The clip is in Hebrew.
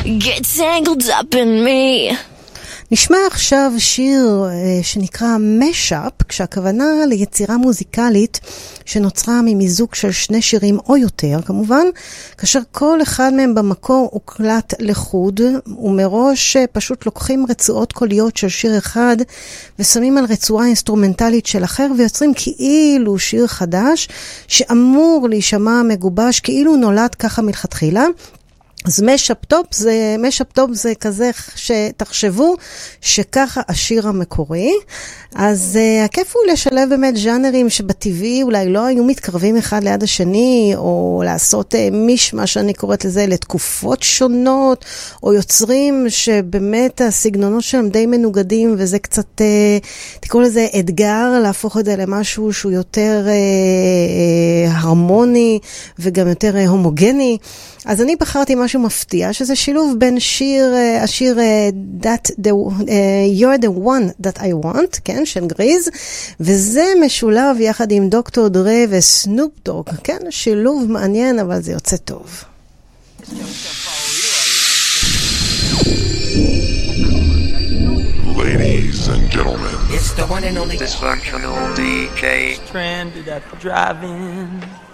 Get tangled up in me. נשמע עכשיו שיר שנקרא משאפ, כשהכוונה ליצירה מוזיקלית שנוצרה ממיזוג של שני שירים או יותר, כמובן, כאשר כל אחד מהם במקור הוקלט לחוד, ומראש פשוט לוקחים רצועות קוליות של שיר אחד, ושמים על רצועה אינסטרומנטלית של אחר, ויוצרים כאילו שיר חדש, שאמור להישמע מגובש, כאילו נולד ככה מלכתחילה. אז משאפ-טופ זה כזה שתחשבו שככה השיר המקורי. אז הכיף הוא לשלב באמת ז'אנרים שבטבעי אולי לא היו מתקרבים אחד ליד השני, או לעשות מה שאני קוראת לזה לתקופות שונות, או יוצרים שבאמת הסגנונות שלהם די מנוגדים, וזה קצת, תקראו לזה אתגר, להפוך את זה למשהו שהוא יותר הרמוני, וגם יותר הומוגני. אז אני בחרתי משהו מפתיע, שזה שילוב בין השיר You're the one that I want, כן, של גריז, וזה משולב יחד עם דוקטור דרה וסנופ דוג, כן, שילוב מעניין, אבל זה יוצא טוב. Ladies and gentlemen, it's the one and only dysfunctional DJ stranded at the drive-in.